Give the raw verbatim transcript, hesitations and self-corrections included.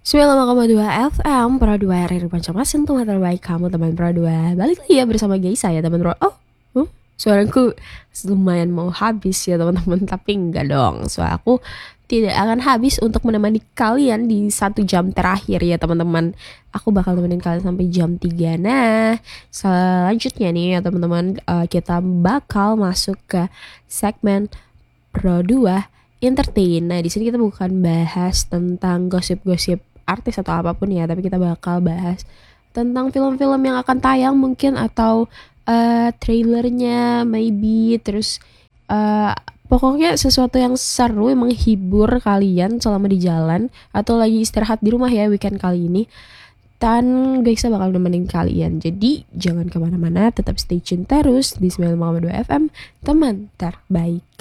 sembilan puluh lima koma dua F M Pro dua R R Banjarmasin, teman terbaik kamu, teman Pro dua. Balik lagi ya bersama Geisa ya teman Pro. Oh, huh? Suaraku lumayan mau habis ya teman-teman. Tapi enggak dong, suaraku tidak akan habis untuk menemani kalian di satu jam terakhir ya teman-teman. Aku bakal nemenin kalian sampai jam tiga. Nah, selanjutnya nih ya teman-teman, uh, kita bakal masuk ke segmen Pro dua Entertain. Nah, di sini kita bukan bahas tentang gosip-gosip artis atau apapun ya, tapi kita bakal bahas tentang film-film yang akan tayang mungkin, atau uh, trailernya maybe, terus uh, pokoknya sesuatu yang seru yang menghibur kalian selama di jalan atau lagi istirahat di rumah ya weekend kali ini. Dan Geisa bakal nemenin kalian, jadi jangan kemana-mana, tetap stay tune terus di sembilan puluh lima koma dua F M, teman terbaik